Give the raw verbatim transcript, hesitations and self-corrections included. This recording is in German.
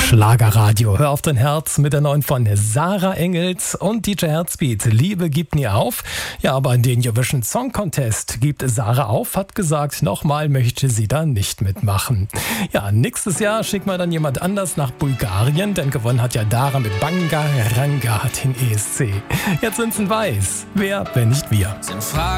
Schlagerradio, hör auf dein Herz mit der neuen von Sarah Engels und D J Herzbeat. Liebe gibt nie auf. Ja, aber in den Eurovision Song Contest gibt Sarah auf, hat gesagt, nochmal möchte sie da nicht mitmachen. Ja, nächstes Jahr schicken wir dann jemand anders nach Bulgarien, denn gewonnen hat ja Dara mit Banga Ranga den E S C. Jetzt sind's in Weiß. Wer, wenn nicht wir?